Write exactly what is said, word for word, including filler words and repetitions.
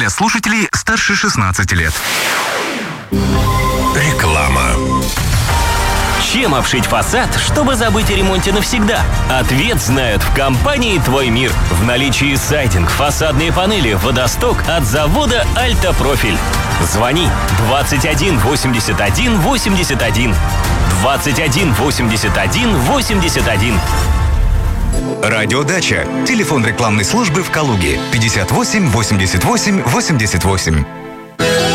для слушателей старше шестнадцати лет. Реклама. Чем обшить фасад, чтобы забыть о ремонте навсегда? Ответ знают в компании «Твой мир». В наличии сайдинг, фасадные панели, водосток от завода «Альтапрофиль». Звони двадцать один восемьдесят один восемьдесят один. двадцать один восемьдесят один восемьдесят один. Радиодача. Телефон рекламной службы в Калуге. пятьдесят восемь восемьдесят восемь восемьдесят восемь.